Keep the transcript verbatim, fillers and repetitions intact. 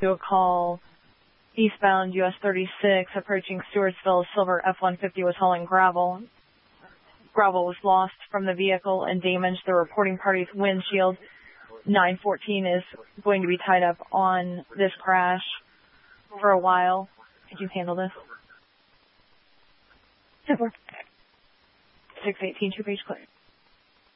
to a call eastbound U S thirty-six approaching Stewartsville. Silver F one fifty was hauling gravel. Gravel was lost from the vehicle and damaged the reporting party's windshield. nine fourteen is going to be tied up on this crash for a while. Could you handle this? six eighteen, two page clear.